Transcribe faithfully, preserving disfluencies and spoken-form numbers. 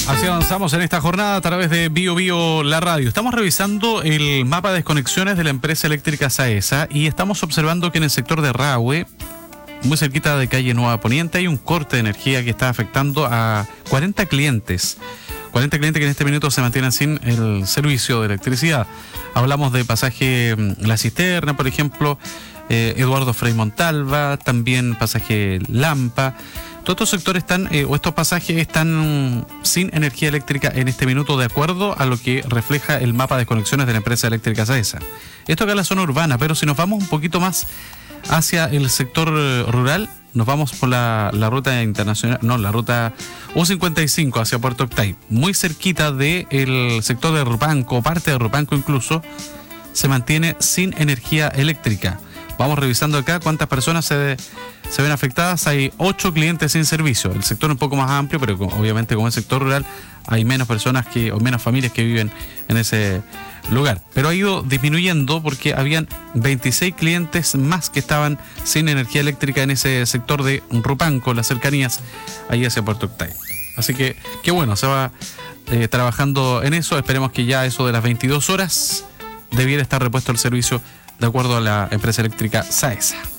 Así avanzamos en esta jornada a través de Bio Bio La Radio. Estamos revisando el mapa de desconexiones de la empresa eléctrica Saesa y estamos observando que en el sector de Rahue, muy cerquita de calle Nueva Poniente, hay un corte de energía que está afectando a cuarenta clientes. cuarenta clientes que en este minuto se mantienen sin el servicio de electricidad. Hablamos de pasaje La Cisterna, por ejemplo, eh, Eduardo Frei Montalva, también pasaje Lampa. Todos estos sectores están, eh, o estos pasajes están sin energía eléctrica en este minuto, de acuerdo a lo que refleja el mapa de desconexiones de la empresa eléctrica Saesa. Esto acá es la zona urbana, pero si nos vamos un poquito más hacia el sector eh, rural, nos vamos por la, la ruta internacional, no, la ruta U cincuenta y cinco hacia Puerto Octay, muy cerquita del sector de Rupanco, parte de Rupanco incluso, se mantiene sin energía eléctrica. Vamos revisando acá cuántas personas se, se ven afectadas. Hay ocho clientes sin servicio. El sector es un poco más amplio, pero obviamente como es sector rural, hay menos personas que, o menos familias que viven en ese lugar. Pero ha ido disminuyendo porque habían veintiséis clientes más que estaban sin energía eléctrica en ese sector de Rupanco, las cercanías, ahí hacia Puerto Octay. Así que, qué bueno, se va eh, trabajando en eso. Esperemos que ya eso de las veintidós horas debiera estar repuesto el servicio de acuerdo a la empresa eléctrica Saesa.